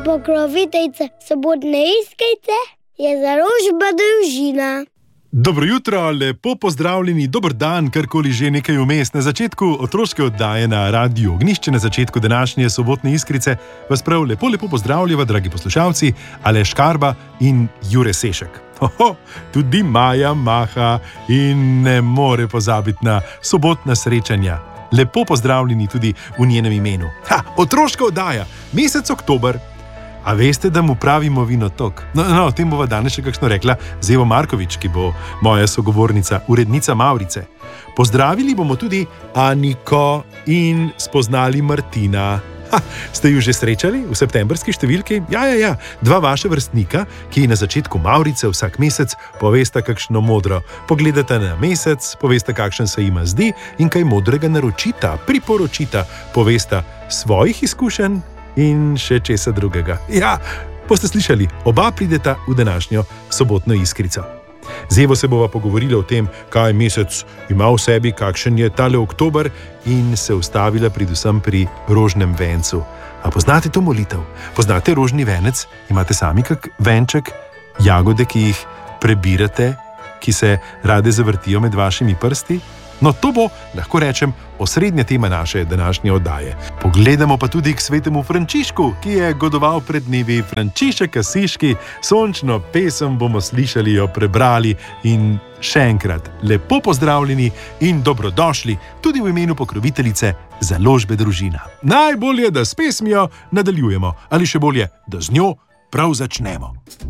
Pokroviteljica Sobotne Iskrice je Založba Družina. Dobro jutro, lepo pozdravljeni, dober dan, karkoli že nekaj vmes. Na začetku otroške oddaje na Radiu Ognjišče, na začetku današnje Sobotne Iskrice, vas prav lepo pozdravljava, dragi poslušalci, Aleš Karba in Jure Sešek. Tudi Maja maha in ne more pozabiti na sobotna srečanja. Lepo pozdravljeni tudi v njenem imenu. Otroška oddaja, mesec oktober. A veste, da mu pravimo vinotok? No, o tem bova danes še kakšno rekla Zevo Markovič, ki bo moja sogovornica, urednica Mavrice. Pozdravili bomo tudi Aniko in spoznali Martina. Ste ju že srečali v septembrski številki? Ja. Dva vaša vrstnika, ki na začetku Mavrice vsak mesec povesta kakšno modro. Pogledate na mesec, povesta, kakšen se jima zdi in kaj modrega naročita, priporočita, povesta svojih izkušenj in še česa drugega. Ja, boste slišali, oba prideta v današnjo Sobotno Iskrico. Zevo se bova pogovorila o tem, kaj mesec ima v sebi, kakšen je tale oktober in se ustavila predvsem pri rožnem vencu. A poznate to molitev? Poznate rožni venec? Imate sami kak venček, jagode, ki jih prebirate, ki se rade zavrtijo med vašimi prsti? No, to bo, lahko rečem, osrednja tema naše današnje oddaje. Pogledamo pa tudi k svetemu Frančišku, ki je godoval pred dnevi. Frančišek Asiški, sončno pesem bomo slišali, jo prebrali in še enkrat lepo pozdravljeni in dobrodošli tudi v imenu pokroviteljice Založbe Družina. Najbolje, da s pesmijo nadaljujemo, ali še bolje, da z njo prav začnemo.